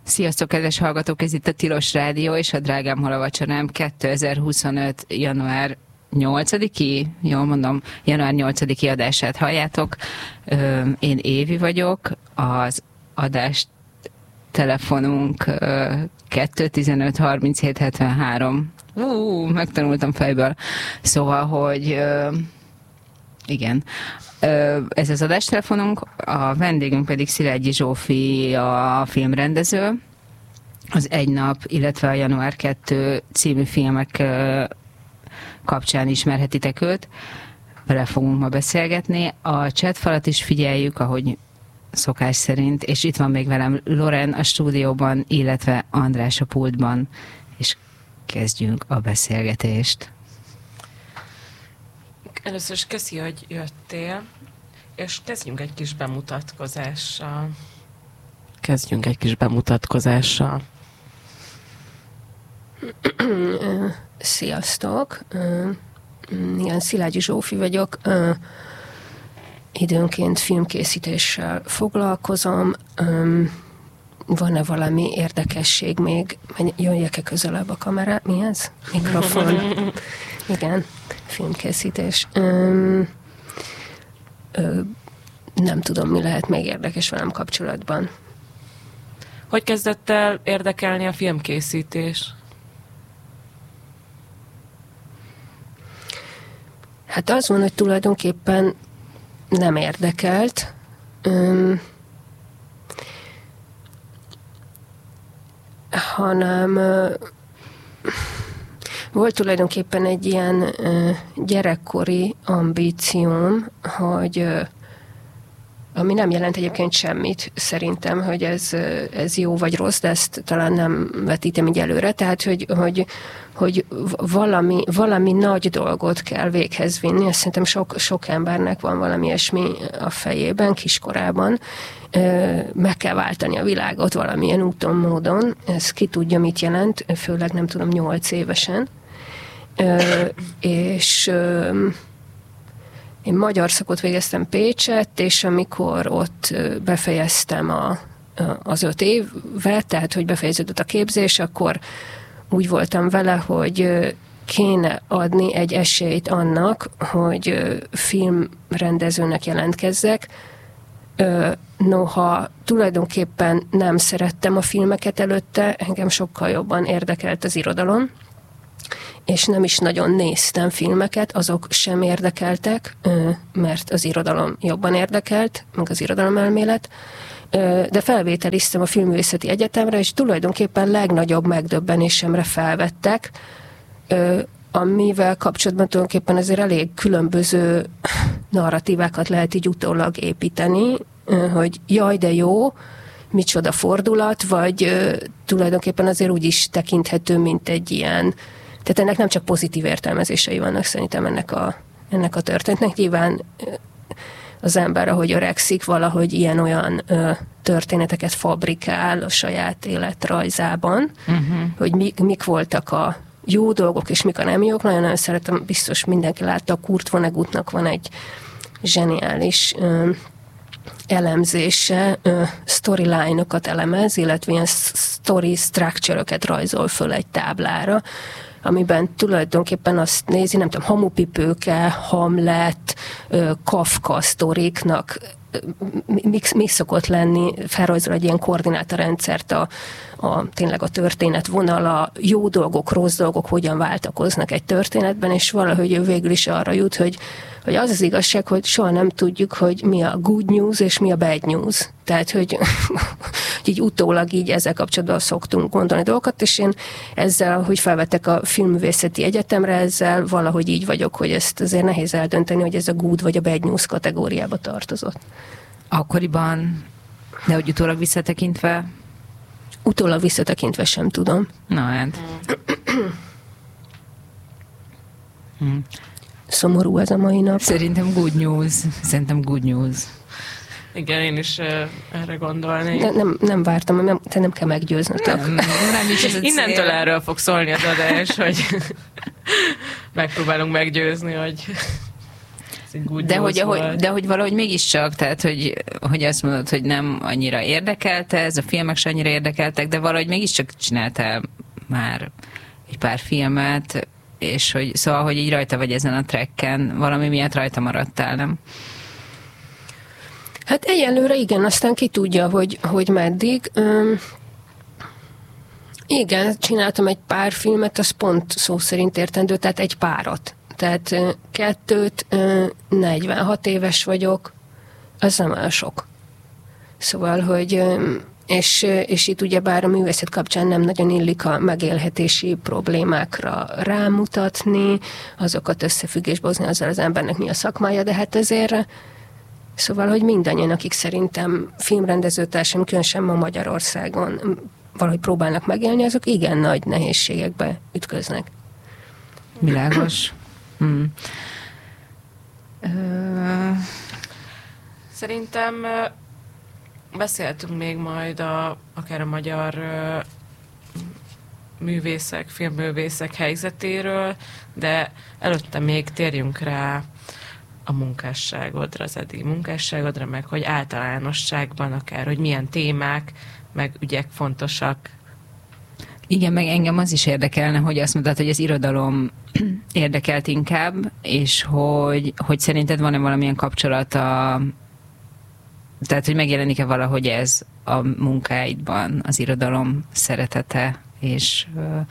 Sziasztok, kedves hallgatók! Ez itt a Tilos Rádió, és a Drágám hol a vacsorám 2025. január 8-i, jól mondom, január 8-i adását halljátok. Én Évi vagyok, az adás telefonunk 215 37 73. Megtanultam fejből. Szóval, hogy igen, ez az adástelefonunk, a vendégünk pedig Szilágyi Zsófi, a filmrendező. Az Egy nap, illetve a Január 2 című filmek kapcsán ismerhetitek őt. Vele fogunk ma beszélgetni. A chatfalat is figyeljük, ahogy szokás szerint, és itt van még velem Loren a stúdióban, illetve András a pultban, és kezdjünk a beszélgetést. Először is köszi, hogy jöttél, és kezdjünk egy kis bemutatkozással. Sziasztok! Igen, Szilágyi Zsófi vagyok. Időnként filmkészítéssel foglalkozom. Van-e valami érdekesség még? Jöjjek-e közelebb a kamera? Mi ez? Mikrofon. Igen, filmkészítés. Nem tudom, mi lehet még érdekes velem kapcsolatban. Hogy kezdett el érdekelni a filmkészítés? Hát az van, hogy tulajdonképpen nem érdekelt. Hanem volt tulajdonképpen egy ilyen gyerekkori ambícióm, hogy ami nem jelent egyébként semmit szerintem, hogy ez jó vagy rossz, de ezt talán nem vetítem így előre, tehát hogy valami nagy dolgot kell véghez vinni, ezt szerintem sok embernek van valami ilyesmi a fejében, kiskorában, meg kell váltani a világot valamilyen úton, módon, ez ki tudja, mit jelent, főleg nem tudom, 8 évesen, és én magyar szakot végeztem Pécsett, és amikor ott befejeztem az 5 évet, tehát hogy befejeződött a képzés, akkor úgy voltam vele, hogy kéne adni egy esélyt annak, hogy filmrendezőnek jelentkezzek. Noha tulajdonképpen nem szerettem a filmeket előtte, engem sokkal jobban érdekelt az irodalom, és nem is nagyon néztem filmeket, azok sem érdekeltek, mert az irodalom jobban érdekelt, meg az irodalomelmélet, de felvételiztem a Filmművészeti Egyetemre, és tulajdonképpen legnagyobb megdöbbenésemre felvettek, amivel kapcsolatban tulajdonképpen azért elég különböző narratívákat lehet így utólag építeni, hogy jaj, de jó, micsoda fordulat, vagy tulajdonképpen azért úgy is tekinthető, mint egy ilyen. Tehát ennek nem csak pozitív értelmezései vannak szerintem ennek a történetnek. Nyilván az ember, ahogy öregszik, valahogy ilyen-olyan történeteket fabrikál a saját életrajzában, hogy mik voltak a jó dolgok, és mik a nem jók. Nagyon-nagyon szeretem, biztos mindenki látta, a Kurt Vonnegutnak van egy zseniális elemzése, storyline-okat elemez, illetve ilyen story structure-öket rajzol föl egy táblára, amiben tulajdonképpen azt nézi, nem tudom, Hamupipőke, Hamlet, Kafka sztoriknak mi szokott lenni, felrajzol egy ilyen koordinátorrendszert tényleg a történet vonala, jó dolgok, rossz dolgok hogyan váltakoznak egy történetben, és valahogy ő végül is arra jut, hogy az az igazság, hogy soha nem tudjuk, hogy mi a good news és mi a bad news. Tehát, hogy így utólag így ezzel kapcsolatban szoktunk gondolni dolgokat, és én ezzel, hogy felvettek a Filmművészeti Egyetemre, ezzel valahogy így vagyok, hogy ezt azért nehéz eldönteni, hogy ez a good vagy a bad news kategóriába tartozott. Akkoriban, de hogy utólag visszatekintve? Utólag visszatekintve sem tudom. Na hát. Szomorú ez a mai nap. Szerintem good news. Igen, én is erre gondolnék. Nem vártam, te nem kell meggyőznötök. Nem is ez a Innentől erről fog szólni az adás, hogy megpróbálunk meggyőzni, hogy... De hogy valahogy mégiscsak, tehát hogy azt mondod, hogy nem annyira érdekelte, ez a filmek sem annyira érdekeltek, de valahogy mégiscsak csináltál már egy pár filmet, és hogy szóval, hogy így rajta vagy ezen a tracken, valami miatt rajta maradtál, nem? Hát egyelőre igen, aztán ki tudja, hogy meddig. Igen, csináltam egy pár filmet, az pont szó szerint értendő, tehát egy párat. Tehát 46 éves vagyok, az nem olyan sok. Szóval, hogy és itt ugyebár a művészet kapcsán nem nagyon illik a megélhetési problémákra rámutatni, azokat összefüggésbe hozni azzal az embernek mi a szakmája, de hát ezért szóval, hogy mindannyian, akik szerintem filmrendezőtársam, különösen ma Magyarországon valahogy próbálnak megélni, azok igen nagy nehézségekbe ütköznek. Világos. Szerintem beszéltünk még majd akár a magyar művészek, filmművészek helyzetéről, de előtte még térjünk rá a munkásságodra, az eddigi munkásságodra, meg hogy általánosságban akár, hogy milyen témák, meg ügyek fontosak. Igen, meg engem az is érdekelne, hogy azt mondtad, hogy az irodalom érdekelt inkább, és hogy szerinted van-e valamilyen kapcsolata, tehát, hogy megjelenik-e valahogy ez a munkáidban, az irodalom szeretete, és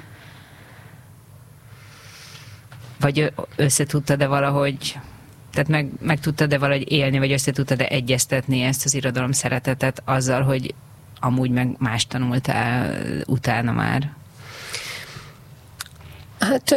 vagy összetudtad-e valahogy, tehát meg tudtad-e valahogy élni, vagy összetudtad-e egyeztetni ezt az irodalom szeretetet azzal, hogy amúgy meg más tanultál utána már? Hát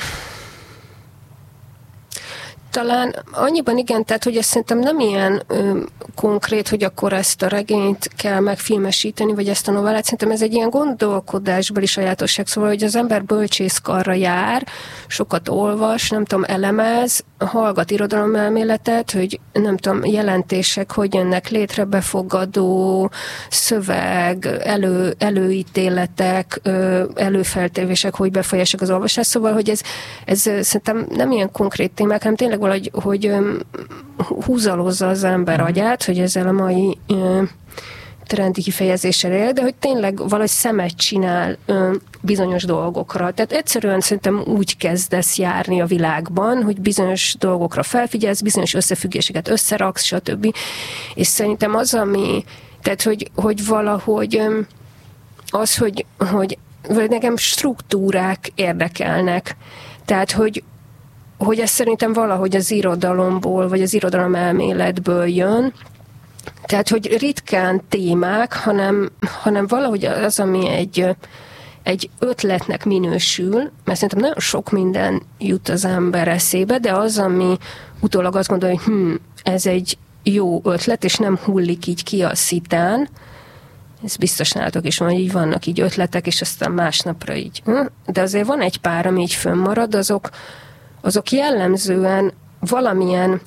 talán annyiban igen, tehát hogy ez szerintem nem ilyen konkrét, hogy akkor ezt a regényt kell megfilmesíteni, vagy ezt a novellát. Szerintem ez egy ilyen gondolkodásbeli sajátosság, szóval, hogy az ember bölcsészkarra jár, sokat olvas, nem tudom, elemez, hallgat irodalomelméletet, hogy nem tudom, jelentések, hogy jönnek létre, befogadó szöveg, előítéletek, előfeltevések, hogy befolyásolják az olvasást, szóval, hogy ez szerintem nem ilyen konkrét témák, hanem tényleg valahogy, hogy húzalozza az ember agyát, hogy ezzel a mai trendi kifejezéssel él, de hogy tényleg valahogy szemet csinál bizonyos dolgokra. Tehát egyszerűen szerintem úgy kezdesz járni a világban, hogy bizonyos dolgokra felfigyelsz, bizonyos összefüggéseket összeraksz, stb. És szerintem az, tehát hogy valahogy az, hogy nekem struktúrák érdekelnek. Tehát, hogy ez szerintem valahogy az irodalomból, vagy az irodalomelméletből jön. Tehát, hogy ritkán témák, hanem valahogy az, ami egy ötletnek minősül, mert szerintem nagyon sok minden jut az ember eszébe, de az, ami utólag azt gondolja, hogy ez egy jó ötlet, és nem hullik így ki a szitán, ez biztos nálatok is van, hogy így vannak így ötletek, és aztán másnapra így. De azért van egy pár, ami így fönnmarad, azok jellemzően valamilyen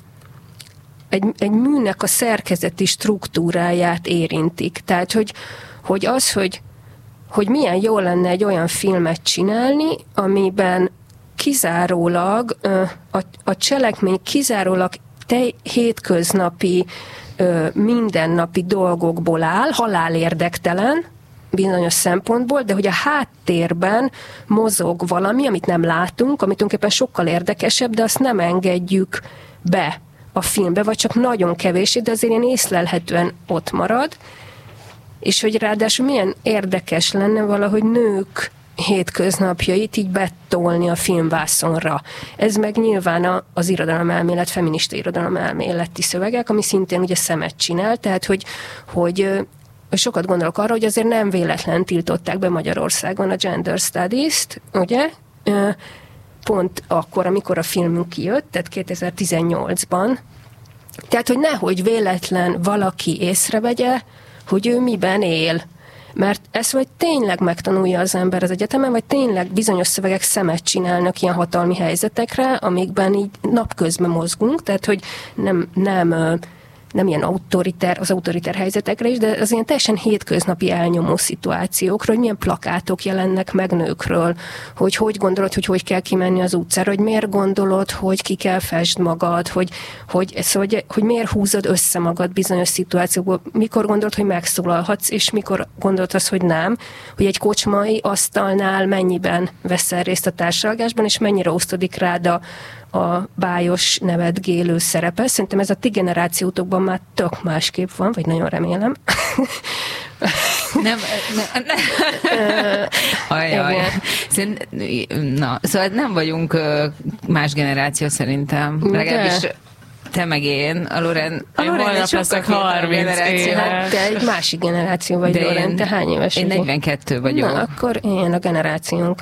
egy műnek a szerkezeti struktúráját érintik. Tehát, hogy az, hogy milyen jó lenne egy olyan filmet csinálni, amiben kizárólag a cselekmény kizárólag hétköznapi, mindennapi dolgokból áll, halálérdektelen, bizonyos szempontból, de hogy a háttérben mozog valami, amit nem látunk, amit tulajdonképpen sokkal érdekesebb, de azt nem engedjük be a filmbe, vagy csak nagyon kevés, de azért ilyen észlelhetően ott marad, és hogy ráadásul milyen érdekes lenne valahogy nők hétköznapjait így betolni a filmvászonra. Ez meg nyilván az irodalomelmélet, feminista irodalomelméleti szövegek, ami szintén ugye szemet csinál, tehát hogy sokat gondolok arra, hogy azért nem véletlen tiltották be Magyarországon a gender studies-t, ugye? Pont akkor, amikor a filmünk kijött, tehát 2018-ban. Tehát, hogy nehogy véletlen valaki észrevegye, hogy ő miben él. Mert ezt vagy tényleg megtanulja az ember az egyetemen, vagy tényleg bizonyos szövegek szemet csinálnak ilyen hatalmi helyzetekre, amikben így napközben mozgunk, tehát, hogy nem nem ilyen az autoriter helyzetekre is, de az ilyen teljesen hétköznapi elnyomó szituációkról, hogy milyen plakátok jelennek meg nőkről, hogy gondolod, hogy kell kimenni az utcára, hogy miért gondolod, hogy ki kell fesd magad, hogy miért húzod össze magad bizonyos szituációkból, mikor gondolod, hogy megszólalhatsz, és mikor gondolod azt, hogy nem, hogy egy kocsmai asztalnál mennyiben veszel részt a társalgásban, és mennyire osztodik rád a bájos nevetgélő szerepe. Szerintem ez a ti generációtokban már tök másképp van, vagy nagyon remélem. Nem. Na, szóval nem vagyunk más generáció szerintem. Legalábbis te meg én, a Loren holnap leszek 30 éve. Te egy másik generáció vagy, Loren, te hány éves vagy? Én 42 vagyok. Na, akkor ilyen a generációnk.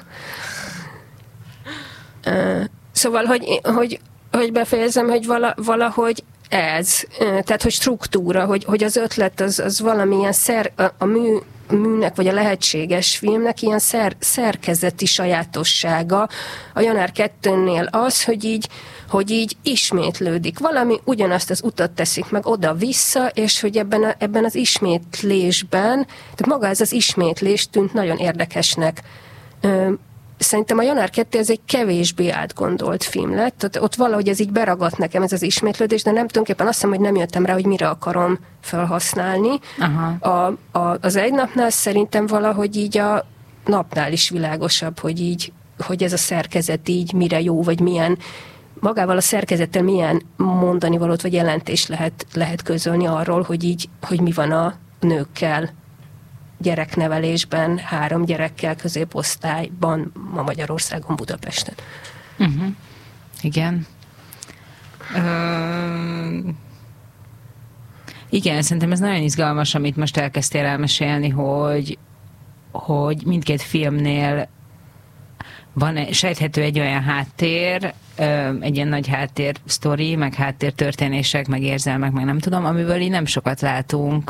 Szóval, hogy befejezem, hogy valahogy ez, tehát, hogy struktúra, hogy az ötlet az valamilyen a műnek, vagy a lehetséges filmnek ilyen szerkezeti sajátossága. A Janár 2-nél az, hogy így ismétlődik valami, ugyanazt az utat teszik meg oda-vissza, és hogy ebben az ismétlésben, tehát maga ez az ismétlés tűnt nagyon érdekesnek. Szerintem a Janár 2 ez egy kevésbé átgondolt film lett, tehát ott valahogy ez így beragadt nekem, ez az ismétlődés, de nem tulajdonképpen azt hiszem, hogy nem jöttem rá, hogy mire akarom felhasználni. Az Egy napnál szerintem valahogy így a napnál is világosabb, hogy ez a szerkezet így mire jó, vagy milyen, magával a szerkezettel milyen mondani valót, vagy jelentést lehet közölni arról, hogy mi van a nőkkel gyereknevelésben, 3 gyerekkel középosztályban, ma Magyarországon, Budapesten. Igen. Igen, szerintem ez nagyon izgalmas, amit most elkezdtél elmesélni, hogy mindkét filmnél van sejthető egy olyan háttér, egy ilyen nagy háttér sztori, meg háttér történések, meg érzelmek, meg nem tudom, amiből így nem sokat látunk,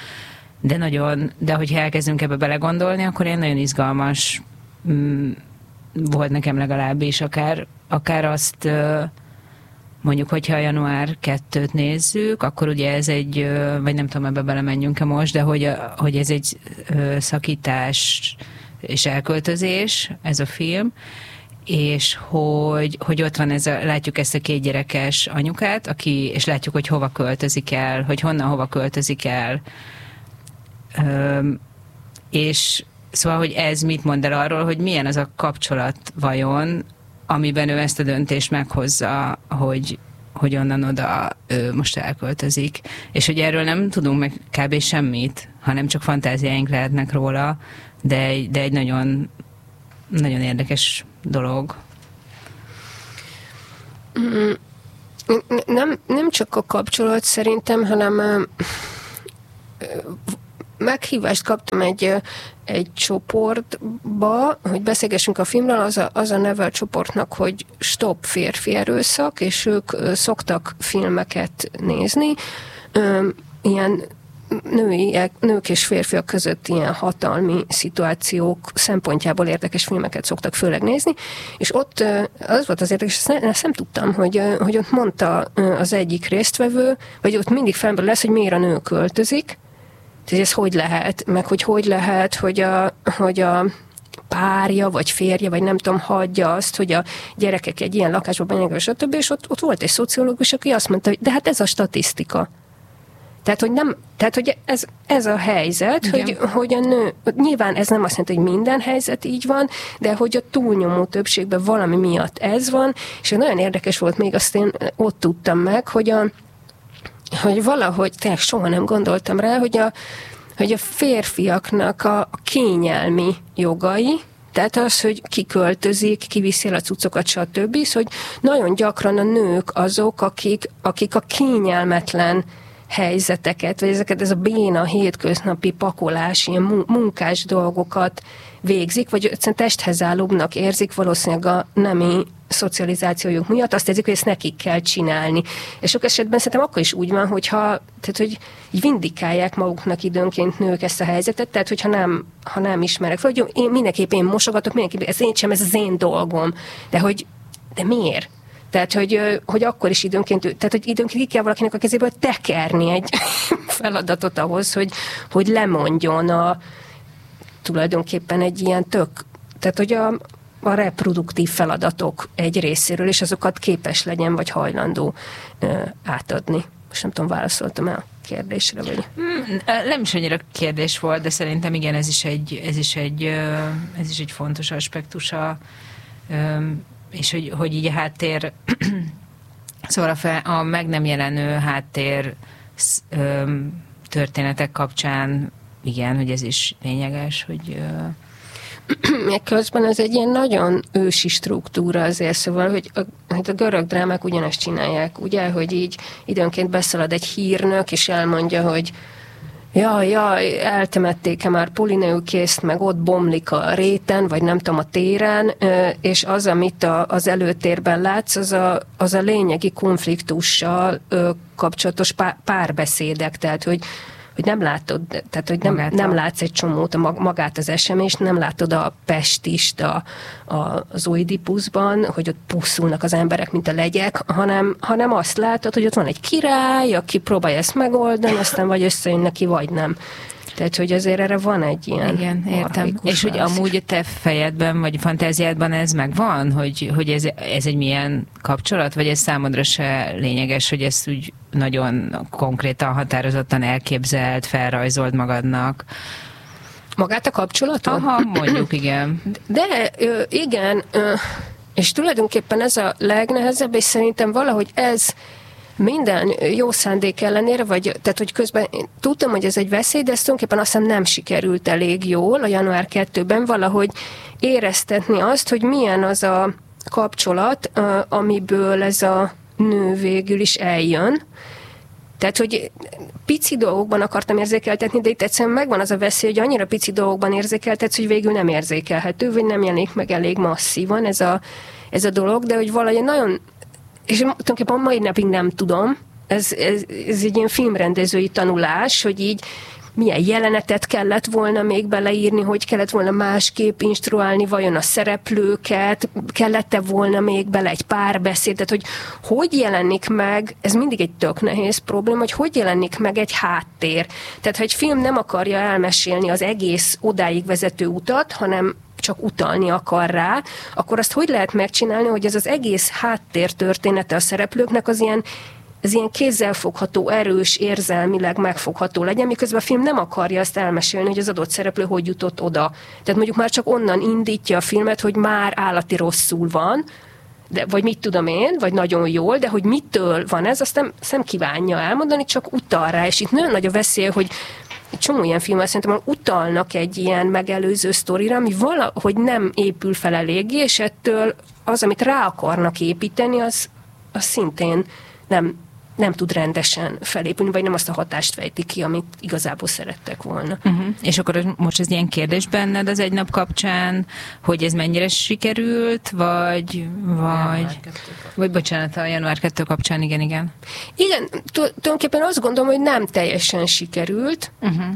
de hogyha elkezdünk ebbe belegondolni, akkor ilyen nagyon izgalmas volt nekem legalábbis, akár azt mondjuk, hogyha a Január 2-t nézzük, akkor ugye ez egy, vagy nem tudom, ebbe belemenjünk-e most, de hogy ez egy szakítás és elköltözés, ez a film, és hogy ott van látjuk ezt a 2 gyerekes anyukát, és látjuk, hogy hova költözik el, hogy honnan hova költözik el, és szóval, hogy ez mit mond el arról, hogy milyen az a kapcsolat vajon, amiben ő ezt a döntést meghozza, hogy onnan oda ő most elköltözik. És hogy erről nem tudunk meg kb. Semmit, hanem csak fantáziáink lehetnek róla, de egy nagyon, nagyon érdekes dolog. Nem csak a kapcsolat szerintem, hanem meghívást kaptam egy csoportba, hogy beszélgessünk a filmről, az a neve a csoportnak, hogy Stop férfi erőszak, és ők szoktak filmeket nézni, ilyen nők és férfiak között ilyen hatalmi szituációk szempontjából érdekes filmeket szoktak főleg nézni, és ott az volt az érdekes, ezt nem tudtam, hogy ott mondta az egyik résztvevő, vagy ott mindig felmerül lesz, hogy miért a nő költözik, tehát ez hogy lehet, meg hogy lehet, hogy a párja, vagy férje, vagy nem tudom, hagyja azt, hogy a gyerekek egy ilyen lakásba benyegül, stb. És ott volt egy szociológus, aki azt mondta, hogy de hát ez a statisztika. Tehát, hogy ez a helyzet, hogy a nő, nyilván ez nem azt jelenti, hogy minden helyzet így van, de hogy a túlnyomó többségben valami miatt ez van, és nagyon érdekes volt még, azt én ott tudtam meg, hogy valahogy, tényleg soha nem gondoltam rá, hogy a férfiaknak a kényelmi jogai, tehát az, hogy ki költözik, ki viszi el a cuccokat, stb. Hogy nagyon gyakran a nők azok, akik a kényelmetlen helyzeteket, vagy ez a béna hétköznapi pakolás, ilyen munkás dolgokat végzik, vagy egyszerűen testhez állóbbnak érzik valószínűleg a nemi szocializációjuk miatt, azt érzik, hogy ezt nekik kell csinálni. És sok esetben szerintem akkor is úgy van, hogy így vindikálják maguknak időnként nők ezt a helyzetet, tehát hogyha nem ismerek fel, hogy mindenképp én mosogatok, mindenképp ez az én dolgom. De miért? Tehát, hogy akkor is időnként, tehát, hogy időnként ki kell valakinek a kezéből tekerni egy feladatot ahhoz, hogy lemondjon tulajdonképpen egy ilyen tehát, hogy a reproduktív feladatok egy részéről, és azokat képes legyen, vagy hajlandó átadni. Most nem tudom, válaszoltam el a kérdésre, vagy... Nem is annyira kérdés volt, de szerintem igen, ez is egy fontos aspektusa, és hogy így a háttér, szóval a meg nem jelenő háttér történetek kapcsán, igen, hogy ez is lényeges, hogy... Közben ez egy ilyen nagyon ősi struktúra azért, szóval, hogy a görög drámák ugyanezt csinálják, ugye, hogy így időnként beszalad egy hírnök, és elmondja, hogy jaj, eltemették-e már Polineukészt, meg ott bomlik a réten, vagy nem tudom, a téren, és az, amit az előtérben látsz, az a lényegi konfliktussal kapcsolatos párbeszédek, tehát, hogy nem látod, tehát hogy nem látsz egy csomót, magát az esemést, nem látod a pestist az Oidipuszban, hogy ott puszulnak az emberek, mint a legyek, hanem azt látod, hogy ott van egy király, aki próbálja ezt megoldani, aztán vagy összejön neki, vagy nem. Tehát, hogy azért erre van egy ilyen... Igen, értem. És hogy amúgy a te fejedben, vagy fantáziádban ez megvan, hogy ez egy milyen kapcsolat, vagy ez számodra se lényeges, hogy ezt úgy nagyon konkrétan, határozottan elképzelt, felrajzold magadnak? Magát a kapcsolatot? Aha, mondjuk, igen. De igen, és tulajdonképpen ez a legnehezebb, és szerintem valahogy ez minden jó szándék ellenére, tehát hogy közben én tudtam, hogy ez egy veszély, de ezt tulajdonképpen azt hiszem nem sikerült elég jól a január 2-ben valahogy éreztetni azt, hogy milyen az a kapcsolat, amiből ez a nő végül is eljön. Tehát, hogy pici dolgokban akartam érzékeltetni, de itt egyszerűen megvan az a veszély, hogy annyira pici dolgokban érzékeltetsz, hogy végül nem érzékelhető, vagy nem jelenik meg elég masszívan ez a dolog, de hogy valahogy nagyon. És tulajdonképpen mai napig nem tudom, ez egy ilyen filmrendezői tanulás, hogy így milyen jelenetet kellett volna még beleírni, hogy kellett volna másképp instruálni vajon a szereplőket, kellett-e volna még bele egy párbeszéd, tehát hogy jelenik meg, ez mindig egy tök nehéz probléma, hogy jelenik meg egy háttér. Tehát ha egy film nem akarja elmesélni az egész odáig vezető utat, hanem csak utalni akar rá, akkor azt hogy lehet megcsinálni, hogy ez az egész háttér története a szereplőknek az ilyen kézzelfogható, erős, érzelmileg megfogható legyen, miközben a film nem akarja azt elmesélni, hogy az adott szereplő hogy jutott oda. Tehát mondjuk már csak onnan indítja a filmet, hogy már állati rosszul van, vagy mit tudom én, vagy nagyon jól, de hogy mitől van ez, azt nem kívánja elmondani, csak utal rá. És itt nagyon nagy a veszély, hogy egy csomó ilyen filmmel szerintem utalnak egy ilyen megelőző sztorira, ami valahogy nem épül fel eléggé, és ettől az, amit rá akarnak építeni, az szintén nem tud rendesen felépülni, vagy nem azt a hatást fejti ki, amit igazából szerettek volna. És akkor most ez ilyen kérdés benned az Egy nap kapcsán, hogy ez mennyire sikerült, vagy bocsánat, a január 2 kapcsán, igen. Igen, tulajdonképpen azt gondolom, hogy nem teljesen sikerült,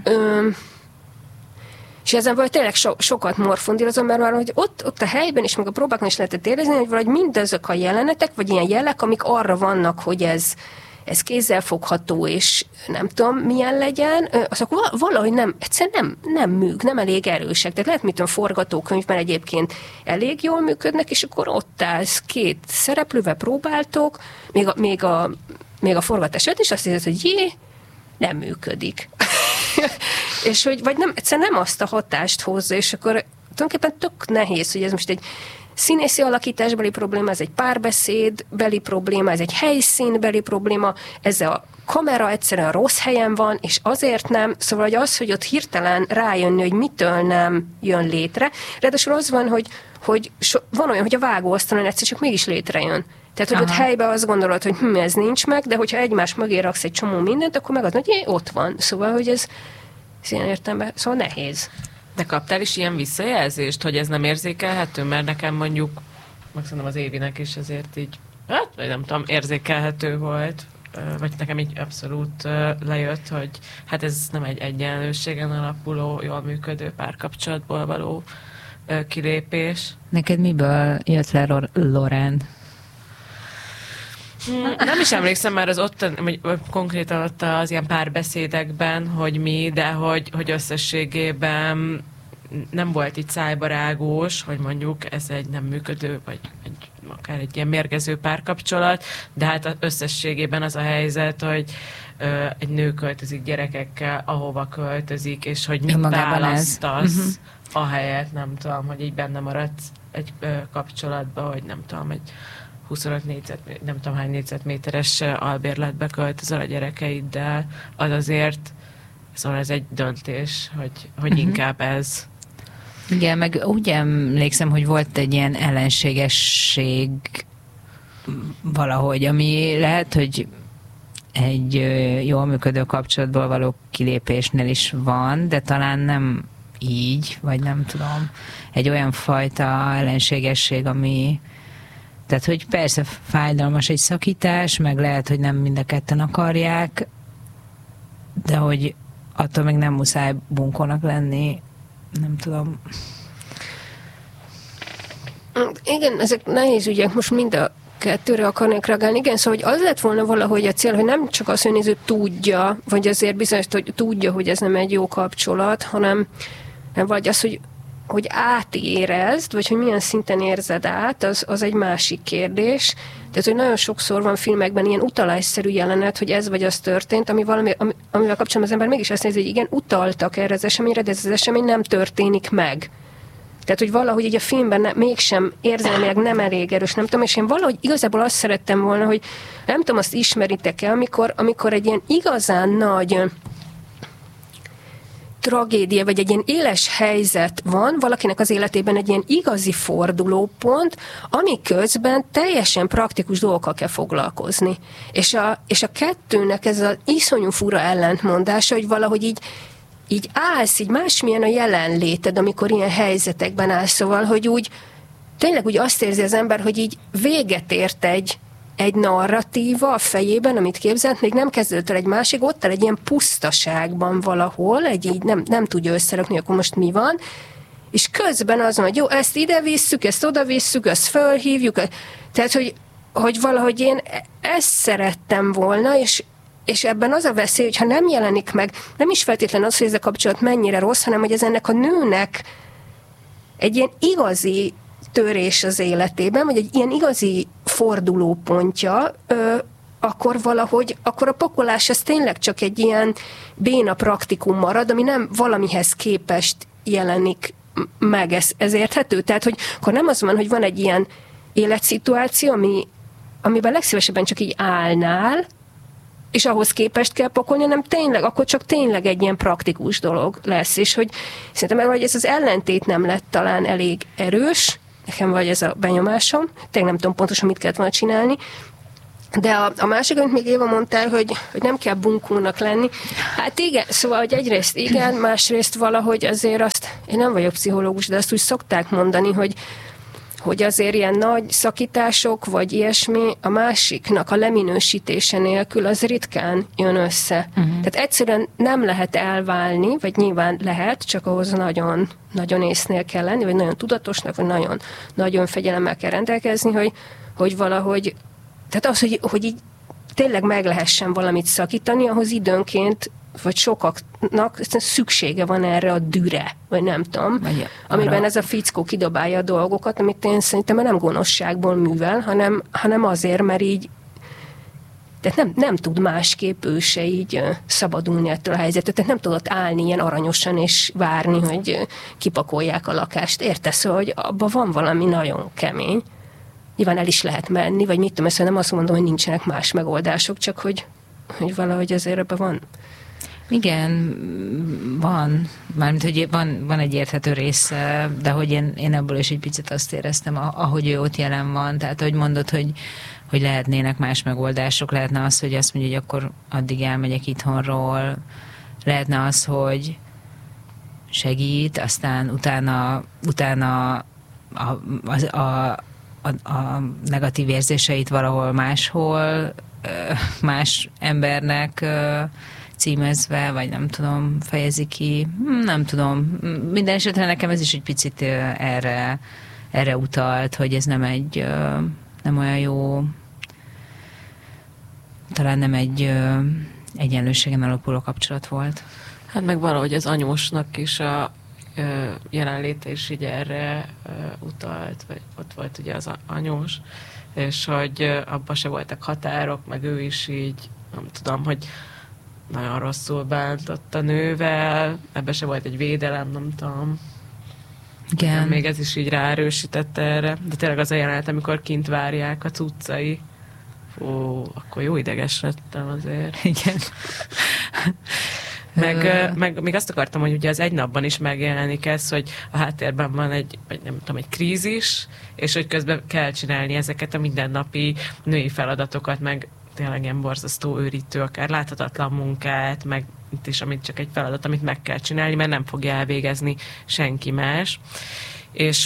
és ezen vagy tényleg sokat morfondírozom, mert már hogy ott a helyben is, meg a próbákon is lehetett érezni, hogy valahogy mindazok a jelenetek, vagy ilyen jelek, amik arra vannak, hogy ez kézzelfogható, és nem tudom, milyen legyen, azok valahogy egyszerűen nem elég erősek. Tehát lehet, mint a forgatókönyvben egyébként elég jól működnek, és akkor ott állsz, két szereplővel próbáltok, még a forgatás előtt is azt hiszed, hogy nem működik. És hogy vagy egyszerűen nem azt a hatást hozza, és akkor tulajdonképpen tök nehéz, hogy ez most egy színészi alakításbeli probléma, ez egy párbeszédbeli probléma, ez egy helyszínbeli probléma, ez a kamera egyszerűen rossz helyen van, és azért nem, szóval hogy ott hirtelen rájönni, hogy mitől nem jön létre. Ráadásul az van, hogy van olyan, hogy a vágóasztalon egyszer csak mégis létrejön. Tehát, hogy ott helyben azt gondolod, hogy ez nincs meg, de hogyha egymás mögé raksz egy csomó mindent, akkor meg az, hogy ott van. Szóval, hogy ez ilyen értelemben, szóval nehéz. De kaptál is ilyen visszajelzést, hogy ez nem érzékelhető? Mert nekem mondjuk, meg szerintem az Évinek is azért így, vagy nem tudom, érzékelhető volt, vagy nekem így abszolút lejött, hogy hát ez nem egy egyenlőségen alapuló, jól működő párkapcsolatból való kilépés. Neked miből jött le, Loren? Nem is emlékszem már az ott, vagy konkrétan ott az ilyen párbeszédekben, hogy mi, de hogy összességében nem volt így szájbarágós, hogy mondjuk ez egy nem működő, vagy akár egy ilyen mérgező párkapcsolat, de hát összességében az a helyzet, hogy egy nő költözik gyerekekkel, ahova költözik, és hogy mit választasz, ahelyett, nem tudom, hogy így benne maradsz egy kapcsolatban, hogy nem tudom, egy 25 nem tudom hány négyzetméteres albérletbe költözöl a gyerekeiddel, az azért, szóval ez egy döntés, hogy inkább ez. Igen, meg úgy emlékszem, hogy volt egy ilyen ellenségesség valahogy, ami lehet, hogy egy jól működő kapcsolatból való kilépésnél is van, de talán nem így, vagy nem tudom, egy olyan fajta ellenségesség, ami tehát, hogy persze fájdalmas egy szakítás, meg lehet, hogy nem mind a ketten akarják, de hogy attól még nem muszáj bunkónak lenni, nem tudom. Igen, ezek nehéz ügyek, most mind a kettőre akarnék reagálni. Igen, szóval hogy az lett volna valahogy a cél, hogy nem csak az, hogy néző tudja, vagy azért bizonyos, hogy tudja, hogy ez nem egy jó kapcsolat, hanem vagy az, hogy átérezd, vagy hogy milyen szinten érzed át, az egy másik kérdés. Tehát, hogy nagyon sokszor van filmekben ilyen utalásszerű jelenet, hogy ez vagy az történt, amivel kapcsolatban az ember mégis azt nézi, hogy igen, utaltak erre az eseményre, de ez az esemény nem történik meg. Tehát, hogy valahogy így a filmben mégsem érzelmileg nem elég erős, nem tudom, és én valahogy igazából azt szerettem volna, hogy nem tudom, azt ismeritek-e, amikor egy ilyen igazán nagy tragédia, vagy egy ilyen éles helyzet van, valakinek az életében egy ilyen igazi fordulópont, ami közben teljesen praktikus dolgokkal kell foglalkozni. És a kettőnek ez az iszonyú fura ellentmondása, hogy valahogy így állsz, így másmilyen a jelenléted, amikor ilyen helyzetekben állsz, szóval, hogy úgy tényleg úgy azt érzi az ember, hogy így véget ért egy narratíva a fejében, amit képzelt, még nem kezdődött el egy másik, ott el egy ilyen pusztaságban valahol, így nem tudja összerakni, akkor most mi van, és közben az van, hogy jó, ezt ide visszük, ezt oda visszük, ezt fölhívjuk, tehát, hogy valahogy én ezt szerettem volna, és ebben az a veszély, hogyha nem jelenik meg, nem is feltétlenül az, hogy ez a kapcsolat mennyire rossz, hanem hogy ez ennek a nőnek egy ilyen igazi törés az életében, vagy egy ilyen igazi fordulópontja, akkor valahogy, akkor a pakolás ez tényleg csak egy ilyen béna praktikum marad, ami nem valamihez képest jelenik meg, ez érthető? Tehát, hogy akkor nem az van, hogy van egy ilyen életszituáció, amiben legszívesebben csak így állnál, és ahhoz képest kell pakolni, hanem tényleg, akkor csak tényleg egy ilyen praktikus dolog lesz, és hogy szerintem hogy ez az ellentét nem lett talán elég erős, nekem vagy ez a benyomásom, tényleg nem tudom pontosan mit kellett volna csinálni, de a másik, amit még Éva mondtál, hogy nem kell bunkónak lenni. Hát igen, szóval, hogy egyrészt igen, másrészt valahogy azért azt, én nem vagyok pszichológus, de azt úgy szokták mondani, hogy azért ilyen nagy szakítások, vagy ilyesmi a másiknak a leminősítése nélkül az ritkán jön össze. Tehát egyszerűen nem lehet elválni, vagy nyilván lehet, csak ahhoz nagyon, nagyon észnél kell lenni, vagy nagyon tudatosnak, vagy nagyon, nagyon fegyelemmel kell rendelkezni, hogy valahogy, tehát az, hogy így tényleg meg lehessen valamit szakítani, ahhoz időnként vagy sokaknak szüksége van erre a düre, vagy nem tudom, amiben ez a fickó kidobálja a dolgokat, amit én szerintem nem gonoszságból művel, hanem azért, mert így tehát nem tud másképp ő se így szabadulni ettől a helyzettől, tehát nem tudott állni ilyen aranyosan és várni, hogy kipakolják a lakást. Értesz, szóval, hogy abban van valami nagyon kemény. Nyilván el is lehet menni, vagy mit tudom, ezt nem azt mondom, hogy nincsenek más megoldások, csak hogy valahogy azért ebben van. Igen, van. Mármint, hogy van egy érthető rész, de hogy én ebből is egy picit azt éreztem, ahogy ő ott jelen van. Tehát, hogy mondod, hogy lehetnének más megoldások. Lehetne az, hogy azt mondja, hogy akkor addig elmegyek itthonról. Lehetne az, hogy segít, aztán utána a negatív érzéseit valahol máshol, más embernek címezve, vagy nem tudom, fejezi ki. Nem tudom. Minden esetre nekem ez is egy picit erre utalt, hogy ez nem olyan jó talán nem egy egyenlőségen alapuló kapcsolat volt. Hát meg valahogy az anyósnak is a jelenléte is így erre utalt, vagy ott volt ugye az anyós, és hogy abban se voltak határok, meg ő is így, nem tudom, hogy nagyon rosszul bántott a nővel, ebben se volt egy védelem, nem tudom. Igen. Még ez is így ráerősítette erre, de tényleg az a jelenet, amikor kint várják a cuccai, akkor jó ideges lettem azért. Igen. Meg még azt akartam, hogy ugye az Egy napban is megjelenik ez, hogy a háttérben van egy krízis, és hogy közben kell csinálni ezeket a mindennapi női feladatokat, meg tényleg ilyen borzasztó őrítő, akár láthatatlan munkát, meg itt is, amit csak egy feladat, amit meg kell csinálni, mert nem fogja elvégezni senki más. És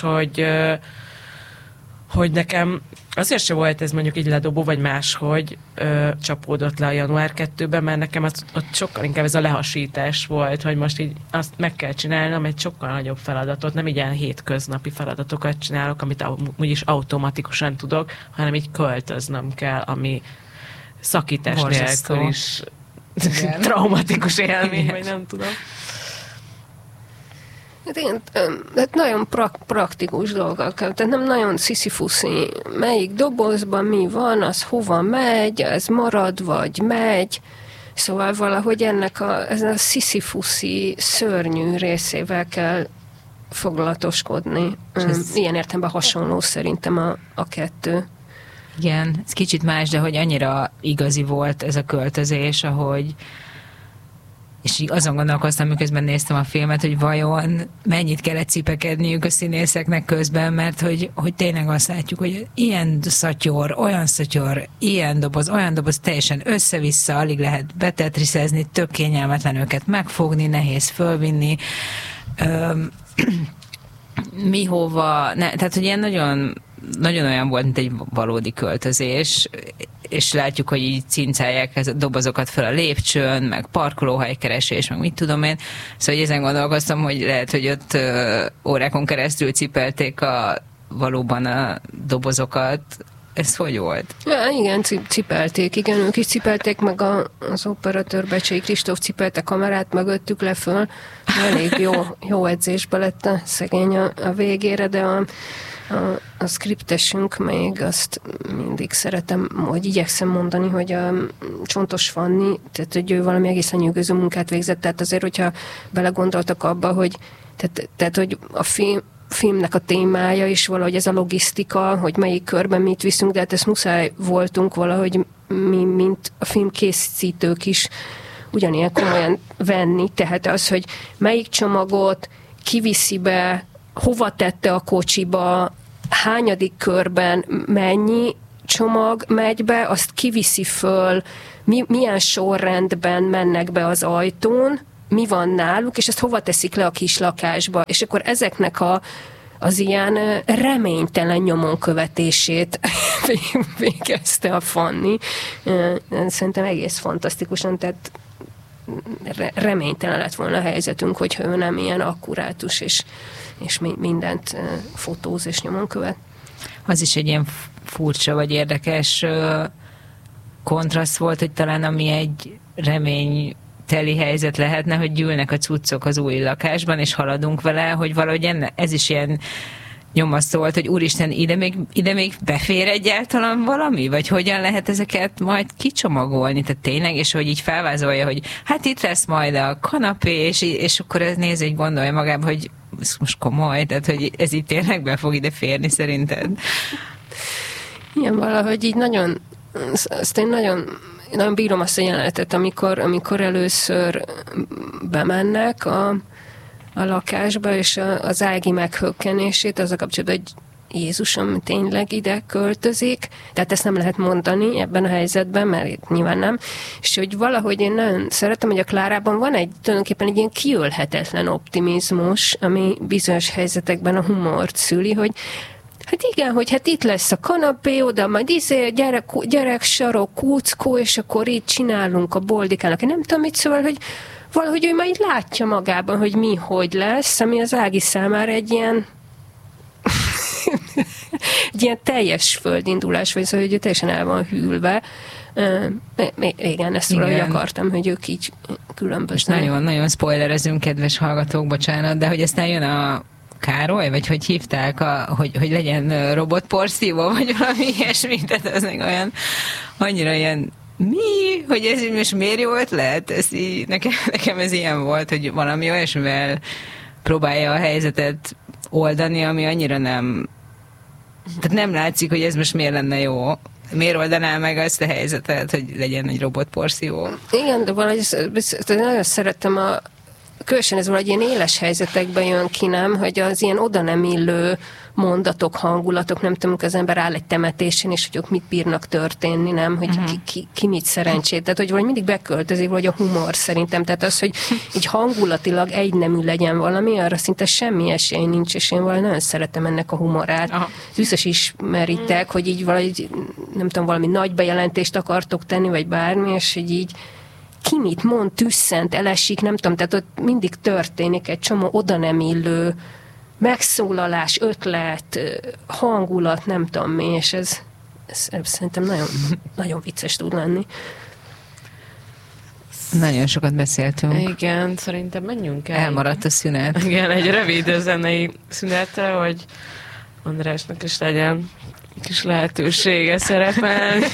hogy nekem azért se volt ez mondjuk így ledobó, vagy máshogy csapódott le a január 2-ben, mert nekem ott sokkal inkább ez a lehasítás volt, hogy most így azt meg kell csinálnom, egy sokkal nagyobb feladatot, nem így ilyen hétköznapi feladatokat csinálok, amit úgyis automatikusan tudok, hanem így költöznöm kell, ami szakítás nélkül is traumatikus élmény, vagy nem tudom. Hát nagyon praktikus dolgok, tehát nem nagyon sziszifuszi. Melyik dobozban mi van, az hova megy, ez marad, vagy megy. Szóval valahogy ezen a sziszifuszi szörnyű részével kell foglalatoskodni. Ilyen értelemben hasonló szerintem a kettő. Igen, ez kicsit más, de hogy annyira igazi volt ez a költözés, ahogy és azon gondolkoztam, miközben néztem a filmet, hogy vajon mennyit kellett cipekedniük a színészeknek közben, mert hogy tényleg azt látjuk, hogy ilyen szatyor, olyan szatyor, ilyen doboz, olyan doboz, teljesen össze-vissza, alig lehet betetriszezni, tök kényelmetlen őket megfogni, nehéz fölvinni. Tehát, hogy ilyen nagyon, nagyon olyan volt, mint egy valódi költözés, és látjuk, hogy így cincálják a dobozokat fel a lépcsőn, meg parkolóhelykeresés, meg mit tudom én. Szóval ezen gondolkoztam, hogy lehet, hogy ott órákon keresztül cipelték valóban a dobozokat. Ez hogy volt? Ja, igen, cipelték, igen, ők is cipelték, meg az operatőr Becsei Kristóf cipelte kamerát mögöttük le föl. Elég jó edzésbe lett a szegény a végére, de a skriptesünk még azt mindig szeretem, hogy igyekszem mondani, hogy a Csontos Fanni, tehát hogy ő valami egészen nyűgöző munkát végzett, tehát azért, hogyha belegondoltak abba, hogy tehát hogy a filmnek a témája is valahogy ez a logisztika, hogy melyik körben mit viszünk, de hát ezt muszáj voltunk valahogy mi, mint a filmkészítők is ugyanilyen komolyan venni, tehát az, hogy melyik csomagot kiviszi be, hova tette a kocsiba, hányadik körben mennyi csomag megy be, azt kiviszi föl, milyen sorrendben mennek be az ajtón, mi van náluk, és ezt hova teszik le a kis lakásba. És akkor ezeknek az ilyen reménytelen nyomon követését végezte a Fanni. Szerintem egész fantasztikusan, tehát reménytelen lett volna a helyzetünk, hogyha ő nem ilyen akkurátus, és mindent fotóz és nyomon követ. Az is egy ilyen furcsa vagy érdekes kontraszt volt, hogy talán ami egy reményteli helyzet lehetne, hogy gyűlnek a cuccok az új lakásban, és haladunk vele, hogy valahogy ez is ilyen nyomasztó volt, hogy úristen, ide még befér egyáltalán valami? Vagy hogyan lehet ezeket majd kicsomagolni? Tehát tényleg, és hogy így felvázolja, hogy hát itt lesz majd a kanapé, és akkor ez néz, így gondolja magába, hogy ez most komoly, tehát hogy ez itt tényleg be fog ide férni szerinted? Igen, valahogy így nagyon, azt én nagyon bírom azt a jelenetet, amikor először bemennek a lakásba, és az Ági meghökkenését, az a kapcsolatban, hogy Jézusom tényleg ide költözik, tehát ezt nem lehet mondani ebben a helyzetben, mert itt nyilván nem, és hogy valahogy én nagyon szeretem, hogy a Klárában van tulajdonképpen egy ilyen kiölhetetlen optimizmus, ami bizonyos helyzetekben a humort szüli, hogy hát igen, hogy hát itt lesz a kanapé, oda majd gyerek sarok, kúckó, és akkor itt csinálunk a boldikának. Én nem tudom mit, szóval, hogy valahogy ő majd látja magában, hogy hogy lesz, ami az Ági számára egy ilyen egy ilyen teljes földindulás, vagy szóval, hogy teljesen el van hűlve. Igen, ezt valahogy akartam, hogy ők így különböznek. Nagyon spoilerezünk, kedves hallgatók, bocsánat, de hogy aztán jön a Károly, vagy hogy hívták, hogy legyen robotporszívó, vagy valami ilyesmi, tehát az meg olyan, annyira ilyen mi? Hogy ez most miért jó ötlet? Nekem ez ilyen volt, hogy valami olyasmivel próbálja a helyzetet oldani, ami annyira nem... Tehát nem látszik, hogy ez most miért lenne jó. Miért oldaná meg azt a helyzetet, hogy legyen egy robotporszívó? Igen, de valahogy nagyon szerettem különösen ez valahogy ilyen éles helyzetekben jön ki, nem? Hogy az ilyen oda nem illő mondatok, hangulatok, nem tudom, az ember áll egy temetésen, és hogy ők mit bírnak történni, nem? Hogy ki mit szerencsét. Tehát, hogy vagy mindig beköltözik, vagy a humor szerintem. Tehát az, hogy így hangulatilag egynemű legyen valami, arra szinte semmi esély nincs, és én valahogy nagyon szeretem ennek a humorát. Aha. Biztos ismeritek, hogy így valahogy, nem tudom, valami nagy bejelentést akartok tenni, vagy bármi, és hogy így ki mit mond, tüsszent, elesik, nem tudom, tehát ott mindig történik egy csomó oda nem illő megszólalás, ötlet, hangulat, nem tudom mi, és ez szerintem nagyon, nagyon vicces tud lenni. Nagyon sokat beszéltünk. Igen, szerintem menjünk el. Elmaradt a szünet. Igen, egy rövid zenei szünetre, hogy Andrásnak is legyen kis lehetősége szerepelni.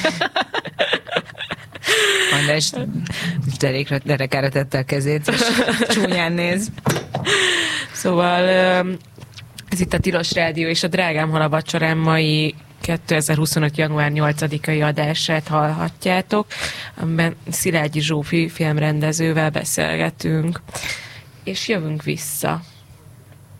András derekára tette a kezét, és csúnyán néz. Szóval ez itt a Tilos Rádió és a Drágám hal a vacsorám mai 2025. január 8-ai adását hallhatjátok, amiben Szilágyi Zsófi filmrendezővel beszélgetünk, és jövünk vissza.